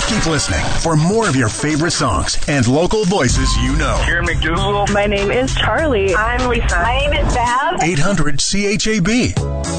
Keep listening for more of your favorite songs and local voices you know. Karen McDougal. My name is Charlie. I'm Lisa. My name is Bev. 800 CHAB.